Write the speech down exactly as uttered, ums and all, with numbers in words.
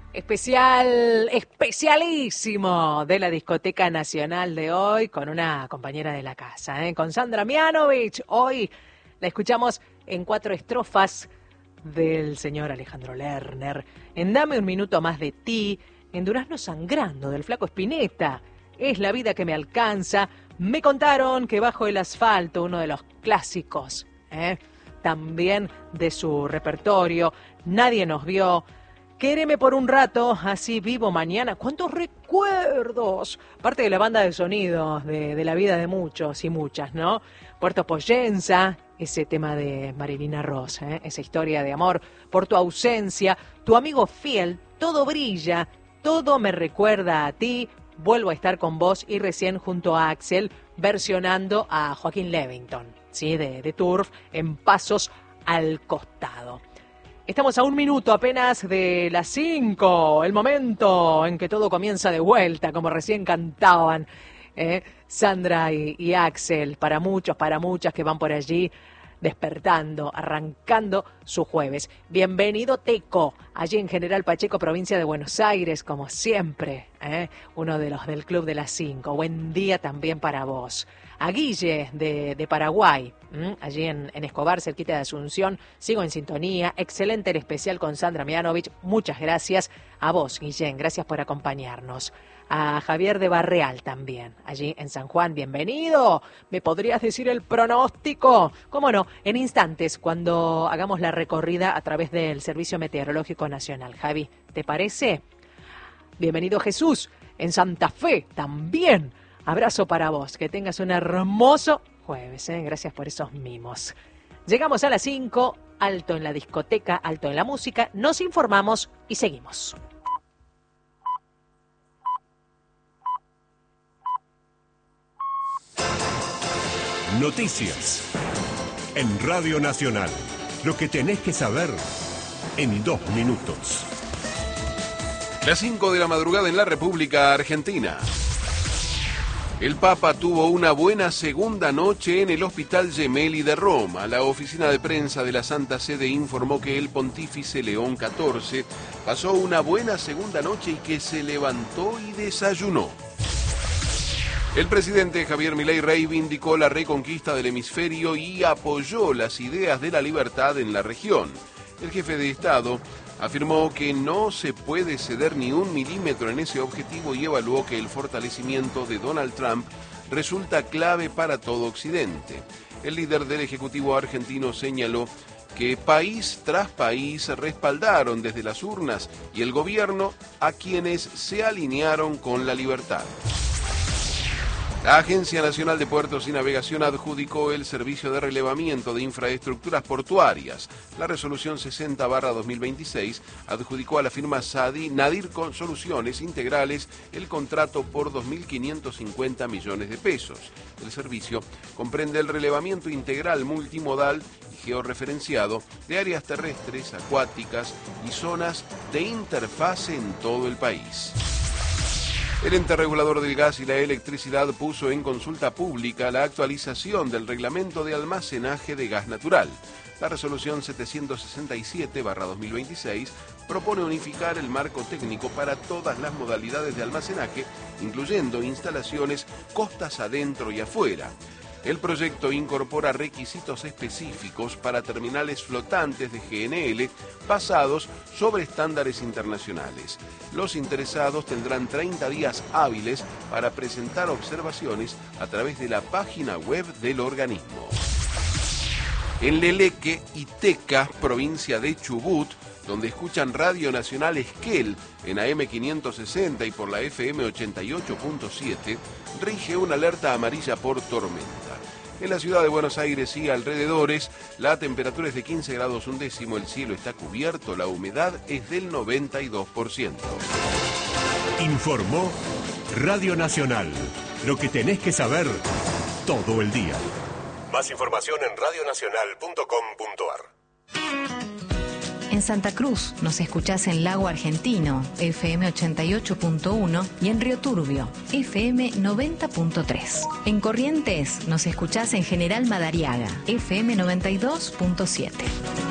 Especial, especialísimo de la Discoteca Nacional de hoy con una compañera de la casa, ¿eh? Con Sandra Mianovich. Hoy la escuchamos en cuatro estrofas del señor Alejandro Lerner, en Dame un minuto más de ti, en Durazno sangrando del Flaco Spinetta, Es la vida que me alcanza, Me contaron que bajo el asfalto, uno de los clásicos, ¿eh? También de su repertorio, Nadie nos vio, Quéreme por un rato, así vivo mañana. ¡Cuántos recuerdos! Parte de la banda de sonidos de, de la vida de muchos y muchas, ¿no? Puerto Poyenza, ese tema de Marilina Ross, ¿eh? Esa historia de amor. Por tu ausencia, Tu amigo fiel, Todo brilla, Todo me recuerda a ti, Vuelvo a estar con vos, y recién junto a Axel versionando a Joaquín Levington, ¿sí? De, de Turf, En pasos al costado. Estamos a un minuto apenas de las cinco, el momento en que todo comienza de vuelta, como recién cantaban ¿eh? Sandra y, y Axel, para muchos, para muchas que van por allí despertando, arrancando su jueves. Bienvenido Teco, allí en General Pacheco, provincia de Buenos Aires, como siempre, ¿eh? Uno de los del Club de las Cinco. Buen día también para vos. A Guille de, de Paraguay, ¿m? allí en, en Escobar, cerquita de Asunción. Sigo en sintonía. Excelente el especial con Sandra Mianovich. Muchas gracias a vos, Guillén. Gracias por acompañarnos. A Javier de Barreal también, allí en San Juan. Bienvenido. ¿Me podrías decir el pronóstico? ¿Cómo no? En instantes, cuando hagamos la recorrida a través del Servicio Meteorológico Nacional. Javi, ¿te parece? Bienvenido Jesús, en Santa Fe también. Abrazo para vos, que tengas un hermoso jueves, ¿eh? Gracias por esos mimos. Llegamos a las cinco, alto en la discoteca, alto en la música, nos informamos y seguimos. Noticias en Radio Nacional. Lo que tenés que saber en dos minutos. Las cinco de la madrugada en la República Argentina. El Papa tuvo una buena segunda noche en el Hospital Gemelli de Roma. La oficina de prensa de la Santa Sede informó que el pontífice León catorce pasó una buena segunda noche y que se levantó y desayunó. El presidente Javier Milei reivindicó la reconquista del hemisferio y apoyó las ideas de la libertad en la región. El jefe de Estado afirmó que no se puede ceder ni un milímetro en ese objetivo y evaluó que el fortalecimiento de Donald Trump resulta clave para todo Occidente. El líder del Ejecutivo argentino señaló que país tras país respaldaron desde las urnas y el gobierno a quienes se alinearon con la libertad. La Agencia Nacional de Puertos y Navegación adjudicó el servicio de relevamiento de infraestructuras portuarias. La resolución sesenta barra dos mil veintiséis adjudicó a la firma Sadi Nadir con Soluciones Integrales el contrato por dos mil quinientos cincuenta millones de pesos. El servicio comprende el relevamiento integral multimodal y georreferenciado de áreas terrestres, acuáticas y zonas de interfase en todo el país. El ente regulador del gas y la electricidad puso en consulta pública la actualización del reglamento de almacenaje de gas natural. La resolución setecientos sesenta y siete barra dos mil veintiséis propone unificar el marco técnico para todas las modalidades de almacenaje, incluyendo instalaciones costas adentro y afuera. El proyecto incorpora requisitos específicos para terminales flotantes de G N L basados sobre estándares internacionales. Los interesados tendrán treinta días hábiles para presentar observaciones a través de la página web del organismo. En Leleque y Teca, provincia de Chubut, donde escuchan Radio Nacional Esquel en A M quinientos sesenta y por la F M ochenta y ocho punto siete, rige una alerta amarilla por tormenta. En la ciudad de Buenos Aires y alrededores, la temperatura es de quince grados un décimo, el cielo está cubierto, la humedad es del noventa y dos por ciento. Informó Radio Nacional. Lo que tenés que saber todo el día. Más información en radio nacional punto com punto a r. En Santa Cruz nos escuchás en Lago Argentino, F M ochenta y ocho punto uno, y en Río Turbio, F M noventa punto tres. En Corrientes nos escuchás en General Madariaga, F M noventa y dos punto siete.